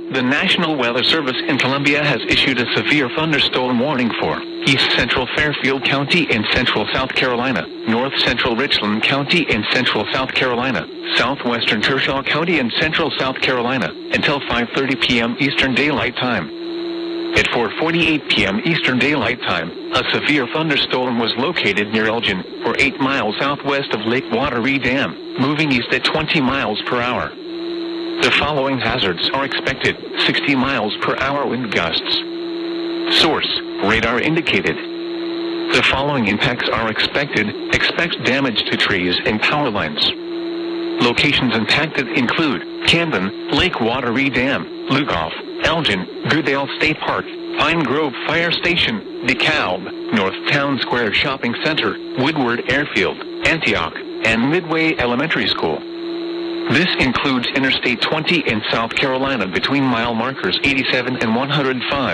The National Weather Service in Columbia has issued a severe thunderstorm warning for East Central Fairfield County in central South Carolina, North Central Richland County in central South Carolina, Southwestern Kershaw County in central South Carolina, until 5:30 p.m. Eastern Daylight Time. At 4:48 p.m. Eastern Daylight Time, a severe thunderstorm was located near Elgin, 8 miles southwest of Lake Wateree Dam, moving east at 20 miles per hour. The following hazards are expected: 60 miles per hour wind gusts. Source: radar indicated. The following impacts are expected. Expect damage to trees and power lines. Locations impacted include Camden, Lake Wateree Dam, Lugoff, Elgin, Goodale State Park, Pine Grove Fire Station, DeKalb, North Town Square Shopping Center, Woodward Airfield, Antioch, and Midway Elementary School. This includes Interstate 20 in South Carolina between mile markers 87 and 105.